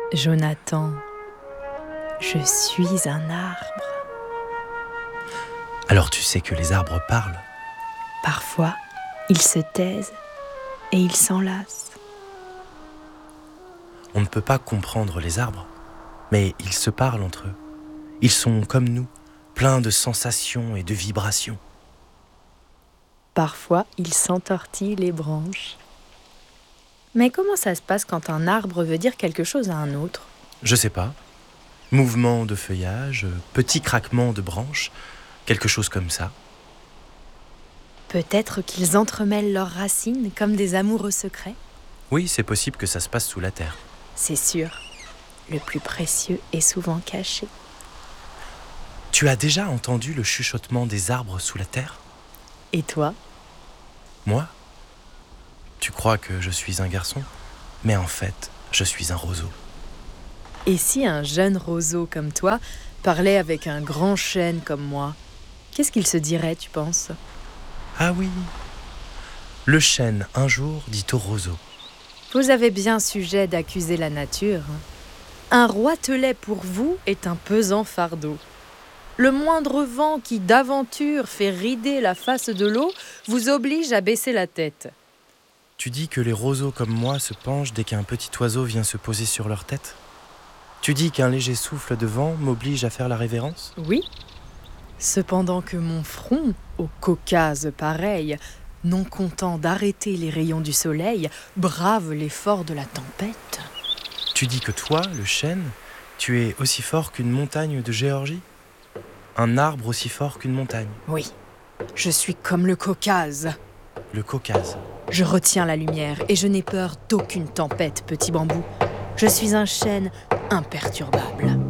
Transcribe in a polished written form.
Jonathan, je suis un arbre. Alors tu sais que les arbres parlent. Parfois, ils se taisent et ils s'enlacent. On ne peut pas comprendre les arbres, mais ils se parlent entre eux. Ils sont comme nous, pleins de sensations et de vibrations. Parfois, ils s'entortillent les branches. Mais comment ça se passe quand un arbre veut dire quelque chose à un autre ? Je sais pas. Mouvement de feuillage, petit craquement de branches, quelque chose comme ça. Peut-être qu'ils entremêlent leurs racines comme des amoureux secrets ? Oui, c'est possible que ça se passe sous la terre. C'est sûr, le plus précieux est souvent caché. Tu as déjà entendu le chuchotement des arbres sous la terre ? Et toi ? Moi ? Tu crois que je suis un garçon ? Mais en fait, je suis un roseau. Et si un jeune roseau comme toi parlait avec un grand chêne comme moi, qu'est-ce qu'il se dirait, tu penses ? Ah oui. Le chêne, un jour, dit au roseau. Vous avez bien sujet d'accuser la nature. Un roitelet pour vous est un pesant fardeau. Le moindre vent qui d'aventure fait rider la face de l'eau vous oblige à baisser la tête. Tu dis que les roseaux comme moi se penchent dès qu'un petit oiseau vient se poser sur leur tête ? Tu dis qu'un léger souffle de vent m'oblige à faire la révérence ? Oui. Cependant que mon front, au Caucase pareil, non content d'arrêter les rayons du soleil, brave l'effort de la tempête. Tu dis que toi, le chêne, tu es aussi fort qu'une montagne de Géorgie ? Un arbre aussi fort qu'une montagne ? Oui, je suis comme le Caucase. Le Caucase. Je retiens la lumière et je n'ai peur d'aucune tempête, petit bambou. Je suis un chêne imperturbable.